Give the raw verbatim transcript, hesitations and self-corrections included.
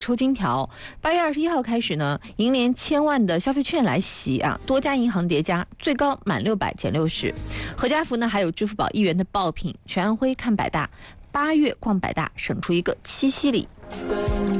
抽金条，八月二十一号开始呢，银联千万的消费券来袭啊，多家银行叠加，最高满六百减六十。合家福呢还有支付宝一元的爆品，全安徽看百大，八月逛百大省出一个七夕礼。